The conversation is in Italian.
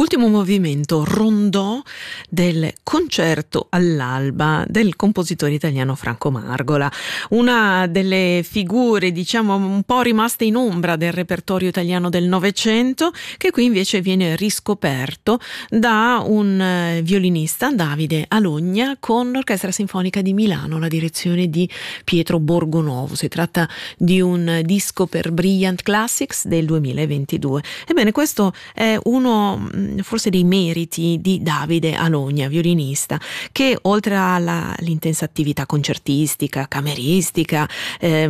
l'ultimo movimento rondò del Concerto all'alba del compositore italiano Franco Margola, una delle figure diciamo un po' rimaste in ombra del repertorio italiano del Novecento, che qui invece viene riscoperto da un violinista, Davide Alogna, con l'Orchestra Sinfonica di Milano, la direzione di Pietro Borgonovo. Si tratta di un disco per Brilliant Classics del 2022. Ebbene, questo è uno forse dei meriti di Davide Alogna, violinista, che oltre all'intensa attività concertistica, cameristica,